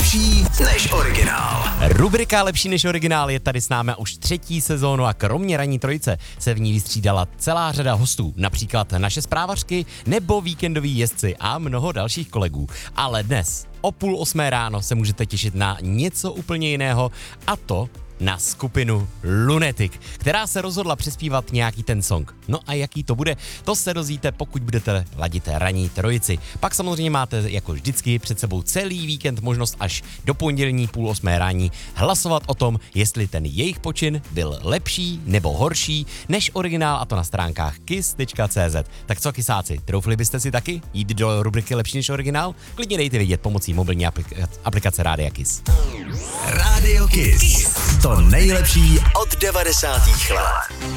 lepší než originál. Rubrika Lepší než originál je tady s námi už 3. sezónu a kromě ranní trojice se v ní vystřídala celá řada hostů, například naše zprávařky nebo víkendoví jezdci a mnoho dalších kolegů. Ale dnes o 7:30 ráno se můžete těšit na něco úplně jiného, a to na skupinu Lunatic, která se rozhodla přespívat nějaký ten song. No a jaký to bude, to se dozvíte, pokud budete ladit ranní trojici. Pak samozřejmě máte jako vždycky před sebou celý víkend možnost až do pondělí 7:30 ráno hlasovat o tom, jestli ten jejich počin byl lepší nebo horší než originál, a to na stránkách kiss.cz. Tak co, kysáci, troufli byste si taky jít do rubriky Lepší než originál? Klidně dejte vědět pomocí mobilní aplikace Rádia Kiss. Radio Kiss. To nejlepší od 90. let.